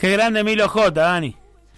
Qué grande Milo J, Dani.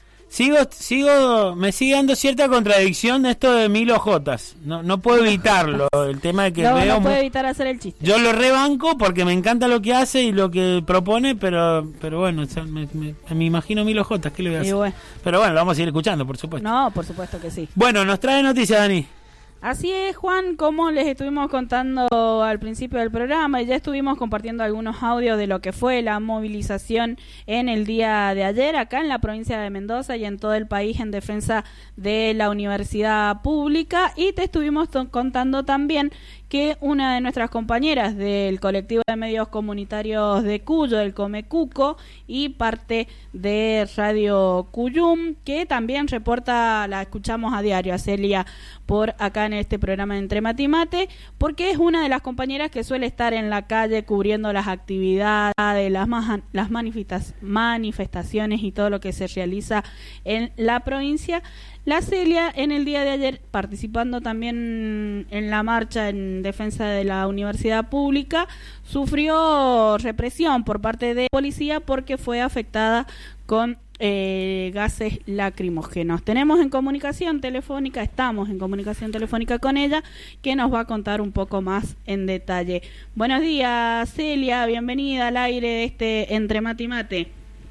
Me sigue dando cierta contradicción esto de Milo Jotas. No puedo evitarlo. El tema de que no puedo evitar hacer el chiste. Yo lo rebanco porque me encanta lo que hace y lo que propone, pero bueno, o sea, me imagino Milo Jotas. ¿Qué le voy a hacer? Bueno. Pero bueno, lo vamos a ir escuchando, por supuesto. No, por supuesto que sí. Bueno, nos trae noticias, Dani. Así es, Juan, como les estuvimos contando al principio del programa, y ya estuvimos compartiendo algunos audios de lo que fue la movilización en el día de ayer acá en la provincia de Mendoza y en todo el país en defensa de la universidad pública, y te estuvimos contando también que una de nuestras compañeras del colectivo de medios comunitarios de Cuyo, del Comecuco, y parte de Radio Cuyum, que también reporta, la escuchamos a diario, a Celia, por acá en este programa de Entre Mate y Mate, porque es una de las compañeras que suele estar en la calle cubriendo las actividades, las manifestaciones y todo lo que se realiza en la provincia. La Celia, en el día de ayer, participando también en la marcha en defensa de la universidad pública, sufrió represión por parte de la policía porque fue afectada con gases lacrimógenos. Estamos en comunicación telefónica con ella, que nos va a contar un poco más en detalle. Buenos días, Celia, bienvenida al aire de este Entre Mate y Mate.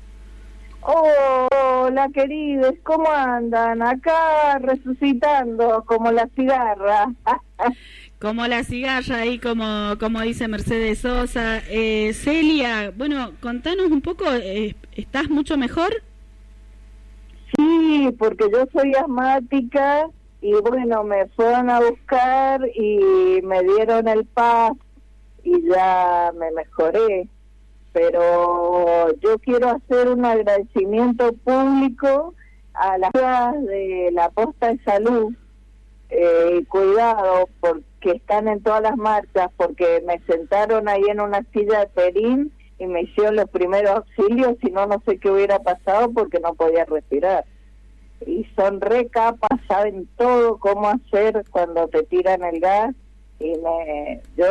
Hola, queridos, ¿cómo andan? Acá resucitando como la cigarra. Como la cigarra ahí, como dice Mercedes Sosa. Celia, bueno, contanos un poco, ¿estás mucho mejor? Sí, porque yo soy asmática y bueno, me fueron a buscar y me dieron el PAS y ya me mejoré. Pero yo quiero hacer un agradecimiento público a las de la posta de salud, cuidado, porque están en todas las marchas, porque me sentaron ahí en una silla de perín y me hicieron los primeros auxilios, si no, no sé qué hubiera pasado porque no podía respirar. Y son re capas, saben todo cómo hacer cuando te tiran el gas, y yo